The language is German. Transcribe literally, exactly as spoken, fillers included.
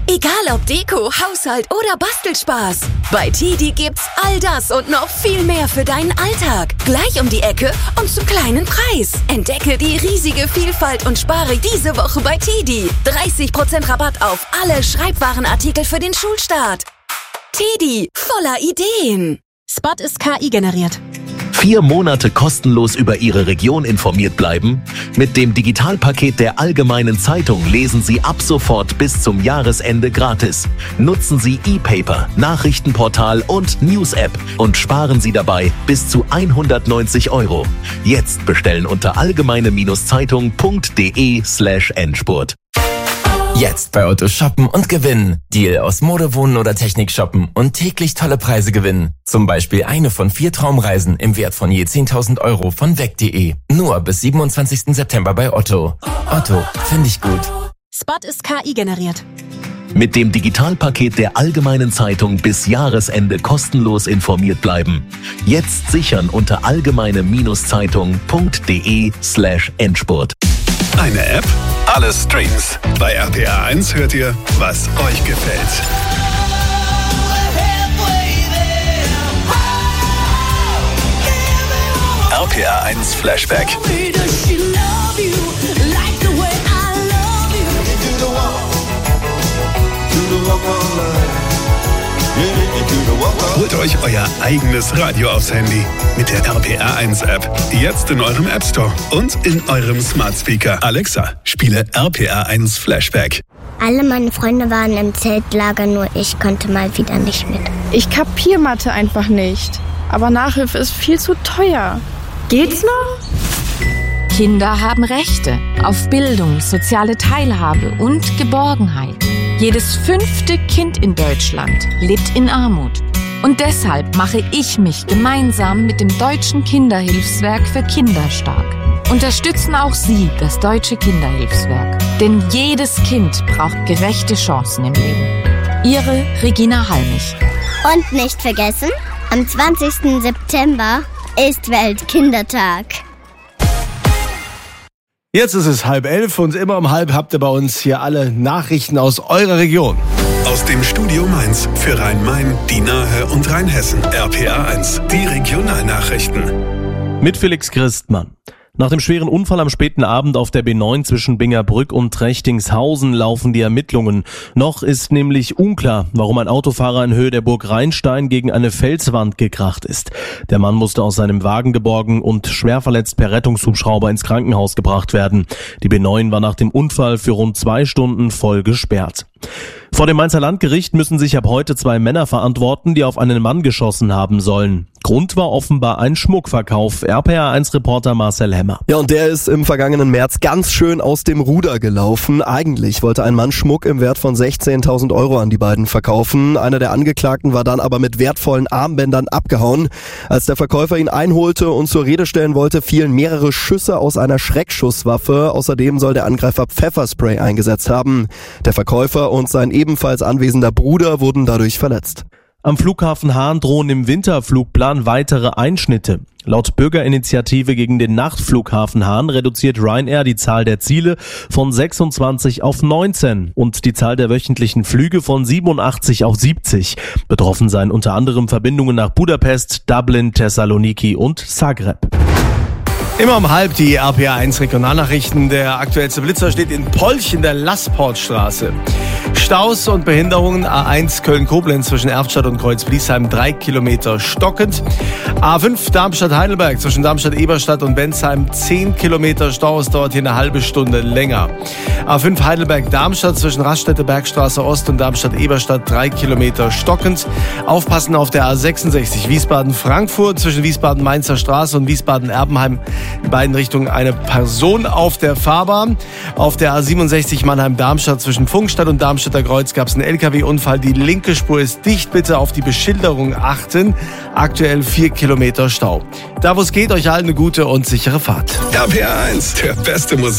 Egal ob Deko, Haushalt oder Bastelspaß. Bei Tidi gibt's all das und noch viel mehr für deinen Alltag. Gleich um die Ecke und zum kleinen Preis. Entdecke die riesige Vielfalt und spare diese Woche bei Tidi. dreißig Prozent Rabatt auf alle Schreibwarenartikel für den Schulstart. Tidi, voller Ideen. Spot ist K I generiert. Vier Monate kostenlos über Ihre Region informiert bleiben? Mit dem Digitalpaket der Allgemeinen Zeitung lesen Sie ab sofort bis zum Jahresende gratis. Nutzen Sie E-Paper, Nachrichtenportal und News-App und sparen Sie dabei bis zu hundertneunzig Euro. Jetzt bestellen unter allgemeine-zeitung.de slash Endspurt. Jetzt bei Otto shoppen und gewinnen. Deal aus Mode, Wohnen oder Technik shoppen und täglich tolle Preise gewinnen. Zum Beispiel eine von vier Traumreisen im Wert von je zehntausend Euro von weg punkt de. Nur bis siebenundzwanzigsten September bei Otto. Otto, finde ich gut. Spot ist K I generiert. Mit dem Digitalpaket der Allgemeinen Zeitung bis Jahresende kostenlos informiert bleiben. Jetzt sichern unter allgemeine-zeitung.de slash Endspurt. Eine App? Alle Streams. Bei R P R eins hört ihr, was euch gefällt. R P R eins Flashback. Holt euch euer eigenes Radio aufs Handy mit der R P R eins App. Jetzt in eurem App Store und in eurem Smart Speaker. Alexa, spiele R P R eins Flashback. Alle meine Freunde waren im Zeltlager, nur ich konnte mal wieder nicht mit. Ich kapier Mathe einfach nicht. Aber Nachhilfe ist viel zu teuer. Geht's noch? Kinder haben Rechte auf Bildung, soziale Teilhabe und Geborgenheit. Jedes fünfte Kind in Deutschland lebt in Armut. Und deshalb mache ich mich gemeinsam mit dem Deutschen Kinderhilfswerk für Kinder stark. Unterstützen auch Sie das Deutsche Kinderhilfswerk. Denn jedes Kind braucht gerechte Chancen im Leben. Ihre Regina Halmich. Und nicht vergessen, am zwanzigsten September ist Weltkindertag. Jetzt ist es halb elf und immer um halb habt ihr bei uns hier alle Nachrichten aus eurer Region. Aus dem Studio Mainz für Rhein-Main, die Nahe und Rheinhessen. R P R eins, die Regionalnachrichten. Mit Felix Christmann. Nach dem schweren Unfall am späten Abend auf der B neun zwischen Bingerbrück und Trechtingshausen laufen die Ermittlungen. Noch ist nämlich unklar, warum ein Autofahrer in Höhe der Burg Rheinstein gegen eine Felswand gekracht ist. Der Mann musste aus seinem Wagen geborgen und schwer verletzt per Rettungshubschrauber ins Krankenhaus gebracht werden. Die B neun war nach dem Unfall für rund zwei Stunden voll gesperrt. Vor dem Mainzer Landgericht müssen sich ab heute zwei Männer verantworten, die auf einen Mann geschossen haben sollen. Grund war offenbar ein Schmuckverkauf. R P R eins Reporter Marcel Hemmer. Ja, und der ist im vergangenen März ganz schön aus dem Ruder gelaufen. Eigentlich wollte ein Mann Schmuck im Wert von sechzehntausend Euro an die beiden verkaufen. Einer der Angeklagten war dann aber mit wertvollen Armbändern abgehauen. Als der Verkäufer ihn einholte und zur Rede stellen wollte, fielen mehrere Schüsse aus einer Schreckschusswaffe. Außerdem soll der Angreifer Pfefferspray eingesetzt haben. Der Verkäufer und sein ebenfalls anwesender Bruder wurden dadurch verletzt. Am Flughafen Hahn drohen im Winterflugplan weitere Einschnitte. Laut Bürgerinitiative gegen den Nachtflughafen Hahn reduziert Ryanair die Zahl der Ziele von sechsundzwanzig auf neunzehn und die Zahl der wöchentlichen Flüge von siebenundachtzig auf siebzig. Betroffen seien unter anderem Verbindungen nach Budapest, Dublin, Thessaloniki und Zagreb. Immer um halb die R P R eins Regionalnachrichten. Der aktuellste Blitzer steht in Polch in der Lassportstraße. Staus und Behinderungen. A eins Köln-Koblenz zwischen Erftstadt und Kreuz-Bliesheim drei Kilometer stockend. A fünf Darmstadt-Heidelberg zwischen Darmstadt-Eberstadt und Bensheim zehn Kilometer Stau. Es dauert hier eine halbe Stunde länger. A fünf Heidelberg-Darmstadt zwischen Raststätte-Bergstraße Ost und Darmstadt-Eberstadt drei Kilometer stockend. Aufpassen auf der A sechsundsechzig Wiesbaden-Frankfurt zwischen Wiesbaden-Mainzer Straße und Wiesbaden-Erbenheim. In beiden Richtungen eine Person auf der Fahrbahn. Auf der A siebenundsechzig Mannheim-Darmstadt zwischen Funkstadt und Darmstädter Kreuz gab es einen L K W-Unfall. Die linke Spur ist dicht. Bitte auf die Beschilderung achten. Aktuell vier Kilometer Stau. Da wo es geht, euch allen eine gute und sichere Fahrt. R P R eins, der beste Musik.